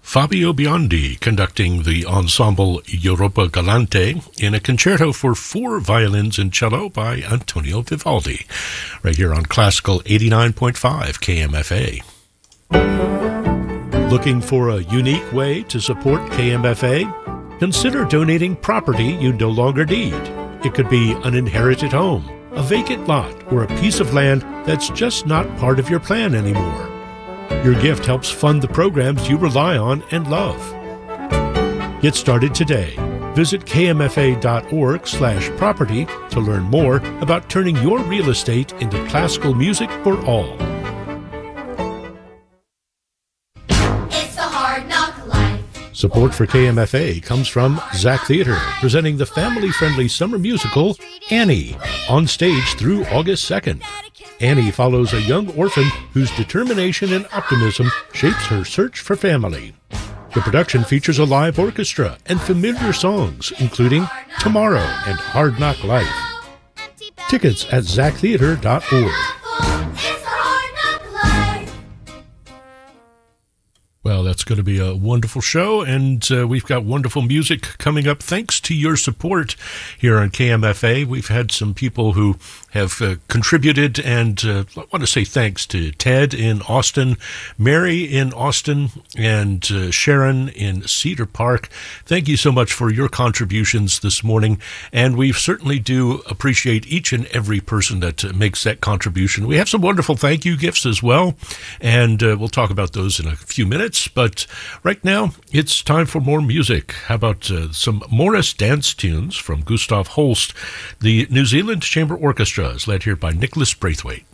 Fabio Biondi conducting the ensemble Europa Galante in a concerto for 4 violins and cello by Antonio Vivaldi, right here on Classical 89.5 KMFA. Looking for a unique way to support KMFA? Consider donating property you no longer need. It could be an inherited home, a vacant lot, or a piece of land that's just not part of your plan anymore. Your gift helps fund the programs you rely on and love. Get started today. Visit kmfa.org/property to learn more about turning your real estate into classical music for all. It's the Hard Knock Life. Support for KMFA comes from Zach Theater, presenting the family-friendly summer musical Annie, on stage through August 2nd. Annie follows a young orphan whose determination and optimism shapes her search for family. The production features a live orchestra and familiar songs, including Tomorrow and Hard Knock Life. Tickets at zachtheater.org. Well, that's going to be a wonderful show, and we've got wonderful music coming up thanks to your support here on KMFA. We've had some people who have contributed, and I want to say thanks to Ted in Austin, Mary in Austin, and Sharon in Cedar Park. Thank you so much for your contributions this morning, and we certainly do appreciate each and every person that makes that contribution. We have some wonderful thank you gifts as well, and we'll talk about those in a few minutes. But right now, it's time for more music. How about some Morris dance tunes from Gustav Holst? The New Zealand Chamber Orchestra is led here by Nicholas Braithwaite.